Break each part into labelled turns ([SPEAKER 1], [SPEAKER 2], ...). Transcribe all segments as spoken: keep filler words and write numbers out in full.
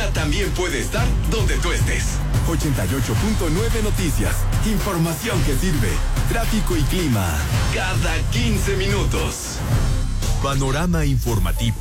[SPEAKER 1] ahora también puede estar donde tú estés. ochenta y ocho punto nueve Noticias. Información que sirve. Tráfico y clima. Cada quince minutos. Panorama informativo.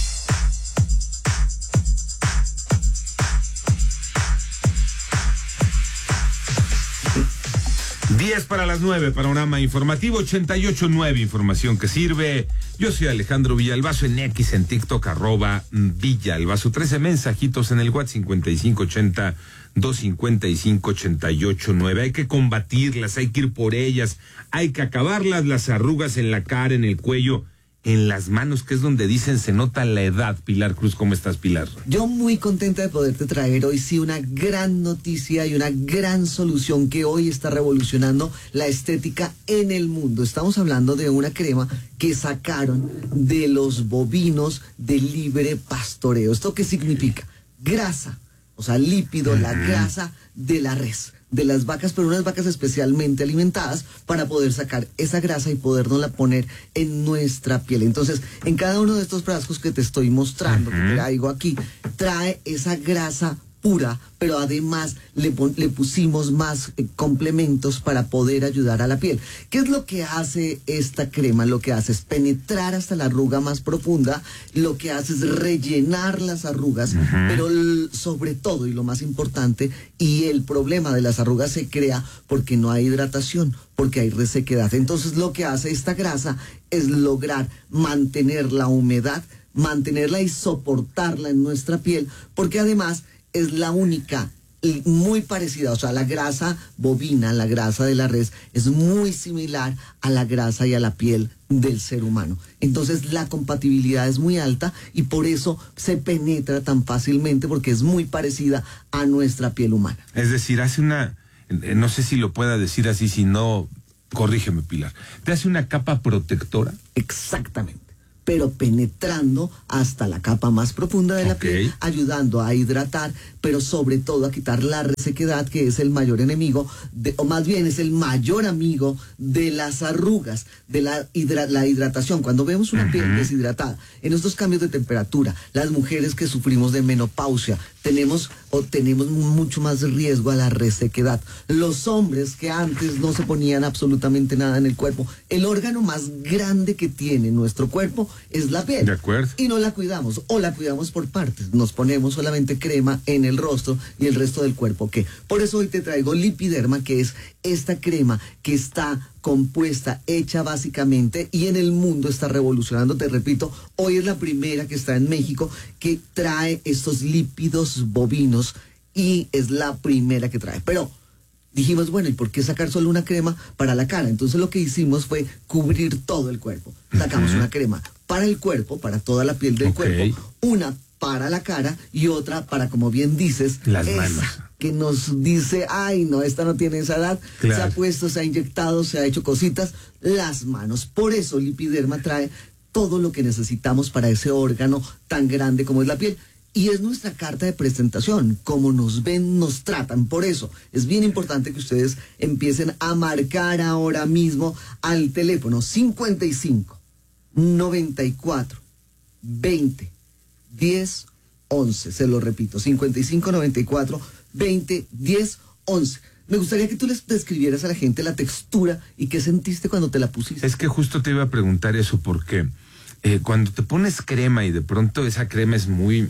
[SPEAKER 2] diez para las nueve, panorama informativo, ochenta y ocho punto nueve, información que sirve. Yo soy Alejandro Villalbazo, en X, en TikTok, arroba Villalbazo. trece mensajitos en el WhatsApp, cincuenta y cinco ochenta, doscientos cincuenta y cinco, ochenta y ocho nueve. Hay que combatirlas, hay que ir por ellas, hay que acabarlas, las arrugas en la cara, en el cuello, en las manos, que es donde dicen se nota la edad. Pilar Cruz, ¿cómo estás, Pilar?
[SPEAKER 3] Yo muy contenta de poderte traer hoy sí una gran noticia y una gran solución que hoy está revolucionando la estética en el mundo. Estamos hablando de una crema que sacaron de los bovinos de libre pastoreo. ¿Esto qué significa? Grasa, o sea, lípido, uh-huh. La grasa de la res, de las vacas, pero unas vacas especialmente alimentadas para poder sacar esa grasa y podernosla poner en nuestra piel. Entonces, en cada uno de estos frascos que te estoy mostrando, uh-huh. que te traigo aquí, trae esa grasa pura, pero además le, le pusimos más eh, complementos para poder ayudar a la piel. ¿Qué es lo que hace esta crema? Lo que hace es penetrar hasta la arruga más profunda, lo que hace es rellenar las arrugas, uh-huh. pero l- sobre todo, y lo más importante, y el problema de las arrugas se crea porque no hay hidratación, porque hay resequedad. Entonces lo que hace esta grasa es lograr mantener la humedad, mantenerla y soportarla en nuestra piel, porque además es la única y muy parecida, o sea, la grasa bovina, la grasa de la res, es muy similar a la grasa y a la piel del ser humano. Entonces la compatibilidad es muy alta y por eso se penetra tan fácilmente, porque es muy parecida a nuestra piel humana.
[SPEAKER 2] Es decir, hace una, no sé si lo pueda decir así, si no, corrígeme, Pilar, ¿te hace una capa protectora?
[SPEAKER 3] Exactamente, pero penetrando hasta la capa más profunda de la
[SPEAKER 2] okay.
[SPEAKER 3] piel, ayudando a hidratar, pero sobre todo a quitar la resequedad, que es el mayor enemigo, de, o más bien es el mayor amigo de las arrugas, de la, hidra, la hidratación. Cuando vemos una uh-huh. piel deshidratada, en estos cambios de temperatura, las mujeres que sufrimos de menopausia, tenemos o tenemos mucho más riesgo a la resequedad. Los hombres que antes no se ponían absolutamente nada en el cuerpo, el órgano más grande que tiene nuestro cuerpo es la piel.
[SPEAKER 2] De acuerdo.
[SPEAKER 3] Y no la cuidamos, o la cuidamos por partes. Nos ponemos solamente crema en el rostro y el resto del cuerpo, ¿qué? Por eso hoy te traigo Lipiderma, que es esta crema que está compuesta, hecha básicamente, y en el mundo está revolucionando. Te repito, hoy es la primera que está en México que trae estos lípidos bovinos y es la primera que trae. Pero dijimos, bueno, ¿y por qué sacar solo una crema para la cara? Entonces lo que hicimos fue cubrir todo el cuerpo. Sacamos uh-huh. una crema para el cuerpo, para toda la piel del okay. cuerpo, una para la cara y otra para, como bien dices,
[SPEAKER 2] las
[SPEAKER 3] esa
[SPEAKER 2] manos,
[SPEAKER 3] que nos dice, ay no, esta no tiene esa edad, claro. Se ha puesto, se ha inyectado, se ha hecho cositas, las manos. Por eso Lipiderma trae todo lo que necesitamos para ese órgano tan grande como es la piel. Y es nuestra carta de presentación, como nos ven, nos tratan. Por eso es bien importante que ustedes empiecen a marcar ahora mismo al teléfono cincuenta y cinco, noventa y cuatro, veinte, diez, once. Se lo repito, cincuenta y cinco, noventa y cuatro, veinte, diez, once. Me gustaría que tú les describieras a la gente la textura y qué sentiste cuando te la pusiste.
[SPEAKER 2] Es que justo te iba a preguntar eso, porque eh, cuando te pones crema y de pronto esa crema es muy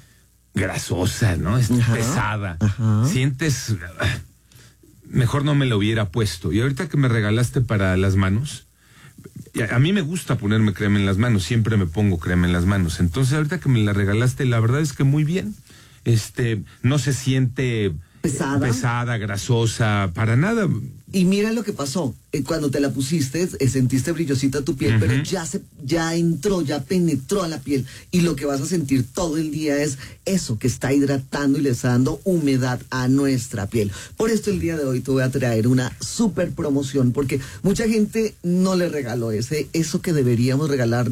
[SPEAKER 2] grasosa, ¿no? Es ajá, pesada. Ajá. Sientes, mejor no me lo hubiera puesto. Y ahorita que me regalaste para las manos, a mí me gusta ponerme crema en las manos, siempre me pongo crema en las manos. Entonces ahorita que me la regalaste, la verdad es que muy bien. Este, no se siente
[SPEAKER 3] pesada,
[SPEAKER 2] pesada, grasosa, para nada.
[SPEAKER 3] Y mira lo que pasó, eh, cuando te la pusiste, eh, sentiste brillosita tu piel, uh-huh. pero ya se, ya entró, ya penetró a la piel, y lo que vas a sentir todo el día es eso, que está hidratando y le está dando humedad a nuestra piel. Por esto el día de hoy te voy a traer una super promoción, porque mucha gente no le regaló ese, eso que deberíamos regalarnos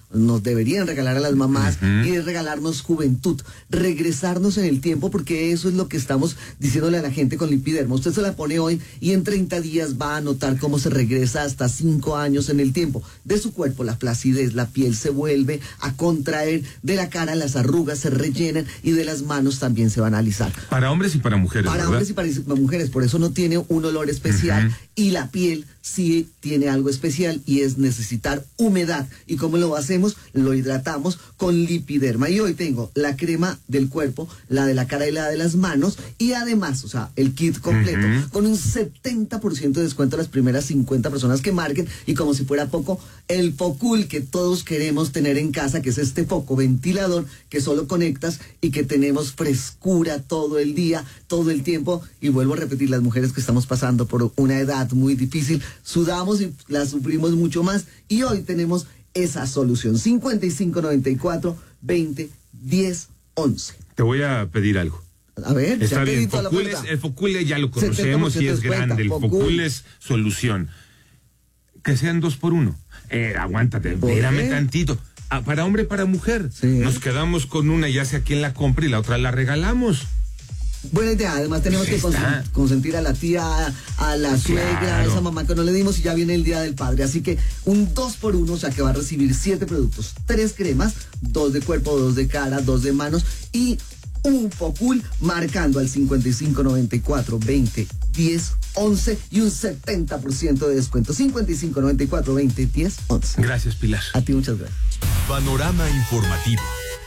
[SPEAKER 3] nos deberían regalar a las mamás,
[SPEAKER 2] Uh-huh.
[SPEAKER 3] y es regalarnos juventud, regresarnos en el tiempo, porque eso es lo que estamos diciéndole a la gente con Lipiderma. Usted se la pone hoy y en treinta días va a notar cómo se regresa hasta cinco años en el tiempo. De su cuerpo, la flacidez, la piel se vuelve a contraer, de la cara las arrugas se rellenan y de las manos también se van a alisar.
[SPEAKER 2] Para hombres y para mujeres,
[SPEAKER 3] Para
[SPEAKER 2] ¿verdad?
[SPEAKER 3] hombres y para mujeres, por eso no tiene un olor especial.
[SPEAKER 2] Uh-huh.
[SPEAKER 3] Y la piel sí tiene algo especial y es necesitar humedad. ¿Y cómo lo hacemos? Lo hidratamos con Lipiderma. Y hoy tengo la crema del cuerpo, la de la cara y la de las manos, y además, o sea, el kit completo,
[SPEAKER 2] Uh-huh.
[SPEAKER 3] con un setenta por ciento de descuento a las primeras cincuenta personas que marquen. Y como si fuera poco, el Focul que todos queremos tener en casa, que es este foco ventilador que solo conectas y que tenemos frescura todo el día, todo el tiempo. Y vuelvo a repetir, las mujeres que estamos pasando por una edad muy difícil, sudamos y la sufrimos mucho más, y hoy tenemos esa solución. Cincuenta y cinco noventa y cuatro veinte diez once.
[SPEAKER 2] Te voy a pedir algo.
[SPEAKER 3] A ver,
[SPEAKER 2] Está
[SPEAKER 3] ya
[SPEAKER 2] bien,
[SPEAKER 3] pedí toda la
[SPEAKER 2] Focul es-
[SPEAKER 3] puerta.
[SPEAKER 2] el Focul ya lo conocemos y es
[SPEAKER 3] setenta por ciento
[SPEAKER 2] grande. El
[SPEAKER 3] descuenta,
[SPEAKER 2] Focul
[SPEAKER 3] Focul.
[SPEAKER 2] es solución. Que sean dos por uno. Eh, aguántate,
[SPEAKER 3] ¿Por
[SPEAKER 2] espérame
[SPEAKER 3] qué?
[SPEAKER 2] tantito. Ah, para hombre, para mujer.
[SPEAKER 3] Sí.
[SPEAKER 2] Nos quedamos con una, ya sea quien la compre, y la otra la regalamos.
[SPEAKER 3] Buena idea, además tenemos
[SPEAKER 2] Pues
[SPEAKER 3] que
[SPEAKER 2] está.
[SPEAKER 3] consen- consentir a la tía, a la suegra, a
[SPEAKER 2] Claro.
[SPEAKER 3] esa mamá que no le dimos, y ya viene el Día del Padre. Así que un dos por uno, o sea que va a recibir siete productos, tres cremas, dos de cuerpo, dos de cara, dos de manos, y un Focul, marcando al cincuenta y cinco noventa y cuatro veinte diez once y un setenta por ciento de descuento. cincuenta y cinco noventa y cuatro veinte diez once.
[SPEAKER 2] Gracias, Pilar.
[SPEAKER 3] A ti muchas gracias.
[SPEAKER 1] Panorama informativo.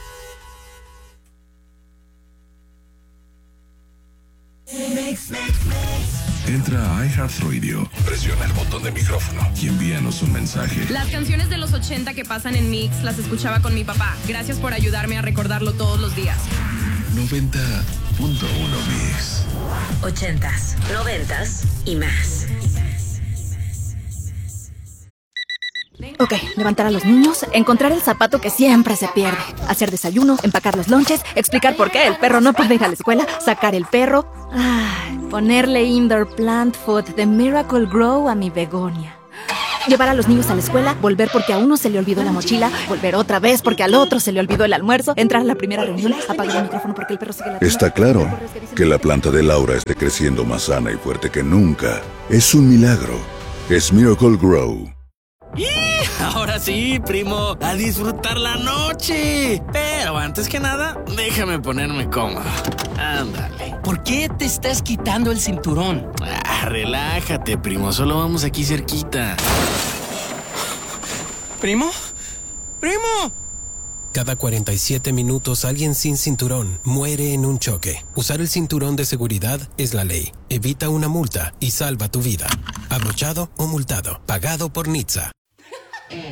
[SPEAKER 4] Entra a iHeartRadio, presiona el botón de micrófono y envíanos un mensaje.
[SPEAKER 5] Las canciones de los ochenta que pasan en Mix las escuchaba con mi papá. Gracias por ayudarme a recordarlo todos los días.
[SPEAKER 4] noventa punto uno Mix.
[SPEAKER 6] Ochentas, noventas y más.
[SPEAKER 7] Ok, levantar a los niños, encontrar el zapato que siempre se pierde, hacer desayuno, empacar los lonches, explicar por qué el perro no puede ir a la escuela, sacar el perro, ay, ponerle indoor plant food de Miracle Grow a mi begonia. Llevar a los niños a la escuela, volver porque a uno se le olvidó la mochila, volver otra vez porque al otro se le olvidó el almuerzo, entrar a la primera reunión, apagar el micrófono porque el perro sigue latiendo.
[SPEAKER 4] Está claro que la planta de Laura esté creciendo más sana y fuerte que nunca. Es un milagro. Es Miracle Grow.
[SPEAKER 8] Ahora sí, primo, a disfrutar la noche. Pero antes que nada, déjame ponerme cómodo. Ándale.
[SPEAKER 9] ¿Por qué te estás quitando el cinturón?
[SPEAKER 8] Ah, relájate, primo, solo vamos aquí cerquita.
[SPEAKER 9] ¿Primo? ¡Primo!
[SPEAKER 10] Cada cuarenta y siete minutos alguien sin cinturón muere en un choque. Usar el cinturón de seguridad es la ley. Evita una multa y salva tu vida. Abrochado o multado. Pagado por N H T S A.